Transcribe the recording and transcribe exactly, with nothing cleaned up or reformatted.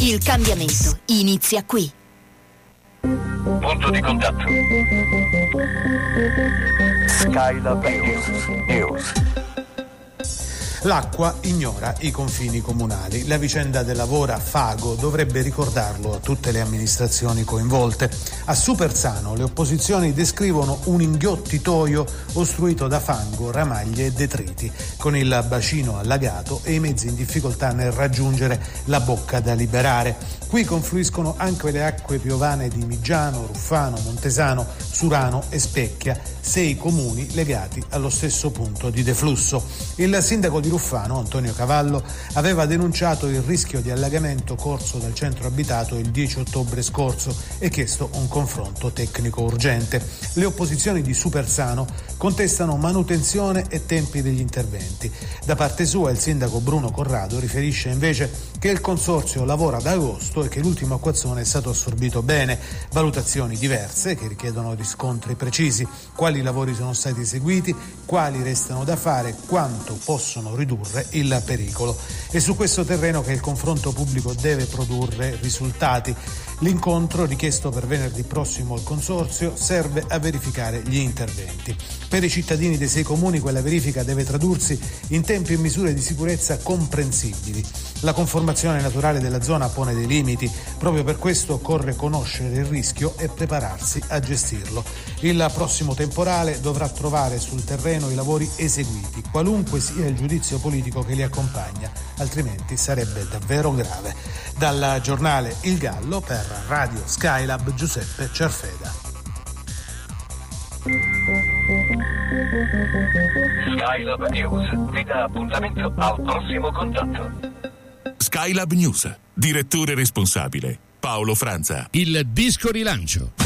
Il cambiamento inizia qui. Punto di contatto. Skylab News. News. L'acqua ignora i confini comunali. La vicenda del lavoro a Fago dovrebbe ricordarlo a tutte le amministrazioni coinvolte. A Supersano le opposizioni descrivono un inghiottitoio ostruito da fango, ramaglie e detriti, con il bacino allagato e i mezzi in difficoltà nel raggiungere la bocca da liberare. Qui confluiscono anche le acque piovane di Migiano, Ruffano, Montesano, Surano e Specchia, sei comuni legati allo stesso punto di deflusso. Il sindaco di Ruffano, Antonio Cavallo, aveva denunciato il rischio di allagamento corso dal centro abitato il dieci ottobre scorso e chiesto un confronto tecnico urgente. Le opposizioni di Supersano contestano manutenzione e tempi degli interventi. Da parte sua il sindaco Bruno Corrado riferisce invece che il consorzio lavora da agosto e che l'ultimo acquazzone è stato assorbito bene. Valutazioni diverse che richiedono riscontri precisi: quali lavori sono stati eseguiti, quali restano da fare, quanto possono ridurre il pericolo. È su questo terreno che il confronto pubblico deve produrre risultati. L'incontro, richiesto per venerdì prossimo al consorzio, serve a verificare gli interventi. Per i cittadini dei sei comuni quella verifica deve tradursi in tempi e misure di sicurezza comprensibili. La conformazione naturale della zona pone dei limiti, proprio per questo occorre conoscere il rischio e prepararsi a gestirlo. Il prossimo temporale dovrà trovare sul terreno i lavori eseguiti, qualunque sia il giudizio politico che li accompagna, altrimenti sarebbe davvero grave. Dal giornale Il Gallo per Radio Skylab, Giuseppe Cerfeda. Skylab News vi dà appuntamento al prossimo contatto. Skylab News, direttore responsabile Paolo Franza. Il disco rilancio.